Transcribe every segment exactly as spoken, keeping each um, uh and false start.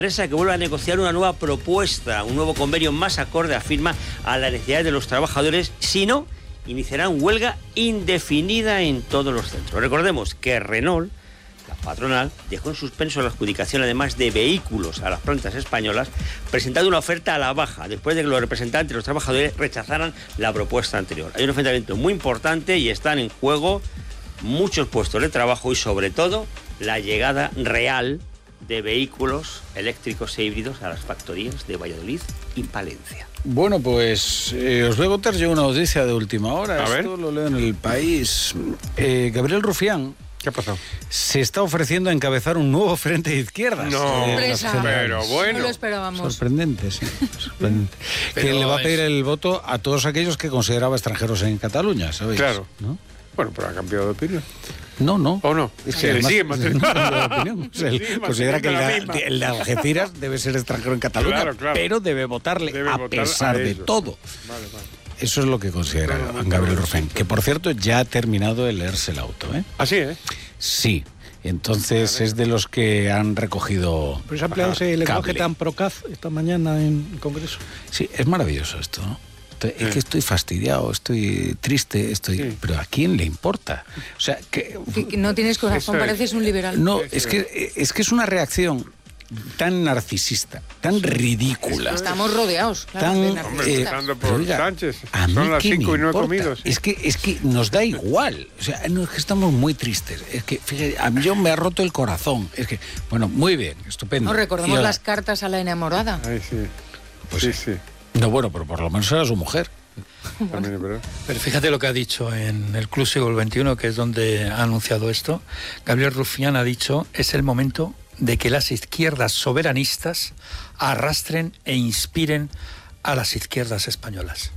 empresa que vuelve a negociar una nueva propuesta, un nuevo convenio más acorde, afirma, a las necesidades de los trabajadores, si no, iniciarán huelga indefinida en todos los centros. Recordemos que Renault, la patronal, dejó en suspenso la adjudicación además de vehículos a las plantas españolas, presentando una oferta a la baja, después de que los representantes de los trabajadores rechazaran la propuesta anterior. Hay un enfrentamiento muy importante y están en juego muchos puestos de trabajo y sobre todo la llegada real de vehículos eléctricos e híbridos a las factorías de Valladolid y Palencia. Bueno, pues eh, os voy a contar yo una noticia de última hora. A Esto ver. lo leo en El País. Eh, Gabriel Rufián ¿Qué ha pasado? se está ofreciendo a encabezar un nuevo frente de izquierdas. No, eh, las Sorpresa. generales. pero bueno. No lo esperábamos. Sorprendente, sí. Sorprendente. Pero que le va a pedir es- el voto a todos aquellos que consideraba extranjeros en Cataluña, ¿sabéis? Claro. ¿No? Bueno, pero ha cambiado de opinión. No, no. ¿O no? Es Sí, que le además- sigue no manteniendo- cambia de opinión. O sea, él Le sigue considera que el manteniendo la de, misma. el de Algeciras debe ser extranjero en Cataluña, Claro, claro. pero debe votarle Debe a votar pesar a de ellos. todo. Vale, vale. Eso es lo que considera Claro, muy Gabriel claro. Rufián, que por cierto ya ha terminado de leerse el auto, ¿eh? Así, ¿eh? Sí. Entonces es de los que han recogido. Pero se ha empleado ese lenguaje cable. tan procaz esta mañana en el Congreso. Sí, es maravilloso esto, ¿no? Estoy- Es que estoy fastidiado, estoy triste, estoy. Sí. Pero ¿a quién le importa? O sea, que Que- que no tienes corazón, Eso es. pareces un liberal. no, es que es que es una reacción tan narcisista, tan ridícula. Estamos rodeados. claro, Tan, de Hombre, narcisistas. empezando por pero oiga, Sánchez. a mí Son las qué me cinco y no he importa. comido. sí. Es que, es que nos da igual. O sea, no, es que estamos muy tristes. Es que, fíjate, a mí yo me ha roto el corazón. Es que, bueno, muy bien, estupendo. No recordemos Y ahora- las cartas a la enamorada. Ay, sí. Pues sí, sí. sí. No, bueno, pero por lo menos era su mujer. También es verdad. Pero fíjate lo que ha dicho en el Club Siglo veintiuno, que es donde ha anunciado esto. Gabriel Rufián ha dicho, es el momento de que las izquierdas soberanistas arrastren e inspiren a las izquierdas españolas.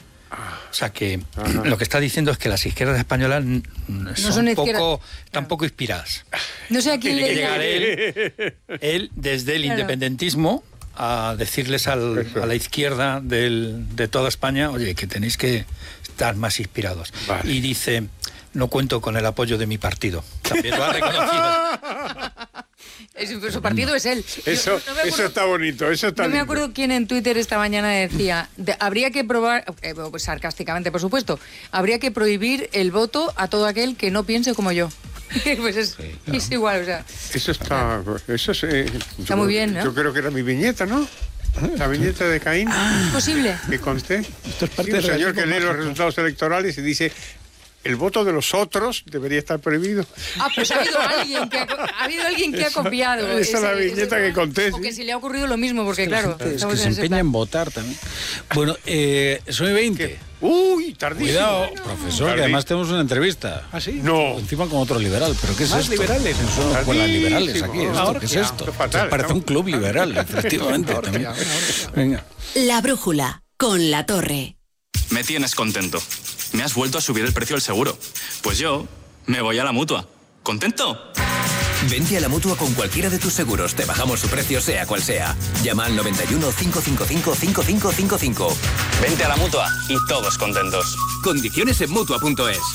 O sea que Ajá. lo que está diciendo es que las izquierdas españolas mm, son, son un izquierda- poco, tan poco inspiradas. No sé a quién Tiene le que llegar él, él desde el Claro. independentismo a decirles al- Eso. a la izquierda del- de toda España, oye, que tenéis que estar más inspirados. Vale. Y dice, no cuento con el apoyo de mi partido. También lo ha reconocido. Es- su partido es él. Yo Eso, no me acuerdo- eso está bonito, eso está No me lindo. acuerdo quién en Twitter esta mañana decía, de- habría que probar, eh, pues sarcásticamente por supuesto, habría que prohibir el voto a todo aquel que no piense como yo. Pues es, es igual, o sea. Eso está... Eso es, eh, Está yo- muy bien, ¿no? Yo creo que era mi viñeta, ¿no? La viñeta de Caín. ¿Es posible? Que conté. Esto es parte Sí, un del señor que realismo lee los mágico. resultados electorales y dice, el voto de los otros debería estar prohibido. Ah, pues ha habido alguien que ha, co- ha habido alguien que ha Eso- copiado. esa es la viñeta que conté, O sí. que se le ha ocurrido lo mismo, porque claro, Es estamos que se en ese empeña plan. en votar también. Bueno, eh, soy veinte. Uy, tardísimo. Cuidado, profesor, que además tenemos una entrevista. ¿Ah, sí? No. Encima con otro liberal. ¿Pero qué es Más esto? liberales. Son escuelas liberales Tardísimo. aquí. ¿Esto Ahora qué es ya, esto? esto es fatal, Parece ¿no? un club liberal, efectivamente. también. Venga. La brújula, con La Torre. Me tienes contento. Me has vuelto a subir el precio del seguro. Pues yo me voy a la Mutua. ¿Contento? Vente a la Mutua con cualquiera de tus seguros. Te bajamos su precio sea cual sea. Llama al noventa y uno, cinco cinco cinco, cinco cinco cinco cinco. Vente a la Mutua y todos contentos. Condiciones en Mutua punto es.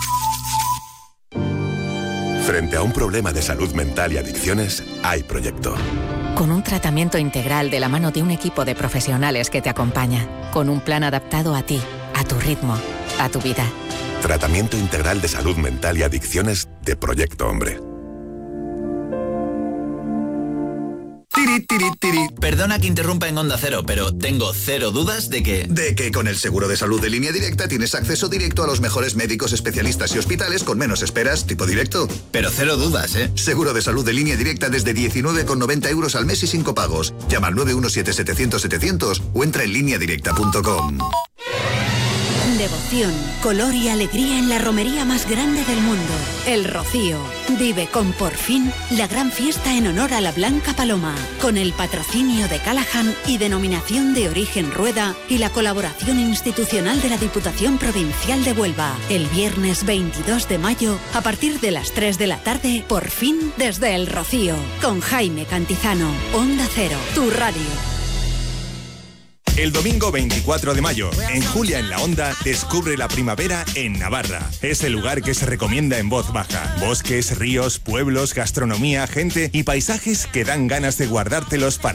Frente a un problema de salud mental y adicciones, hay proyecto. Con un tratamiento integral de la mano de un equipo de profesionales que te acompaña. Con un plan adaptado a ti, a tu ritmo, a tu vida. Tratamiento integral de salud mental y adicciones de Proyecto Hombre. Tiri, tiri, tiri. Perdona que interrumpa en Onda Cero, pero tengo cero dudas de que... De que con el seguro de salud de Línea Directa tienes acceso directo a los mejores médicos, especialistas y hospitales con menos esperas, tipo directo. Pero cero dudas, ¿eh? Seguro de salud de Línea Directa desde diecinueve con noventa euros al mes y sin copagos. Llama al nueve uno siete, setecientos, setecientos o entra en línea directa punto com. Devoción, color y alegría en la romería más grande del mundo. El Rocío. Vive con Por Fin la gran fiesta en honor a la Blanca Paloma, con el patrocinio de Callahan y denominación de origen Rueda y la colaboración institucional de la Diputación Provincial de Huelva. El viernes veintidós de mayo, a partir de las tres de la tarde, Por Fin desde El Rocío, con Jaime Cantizano. Onda Cero, tu radio. El domingo veinticuatro de mayo, en Julia en la Onda, descubre la primavera en Navarra. Es el lugar que se recomienda en voz baja. Bosques, ríos, pueblos, gastronomía, gente y paisajes que dan ganas de guardártelos para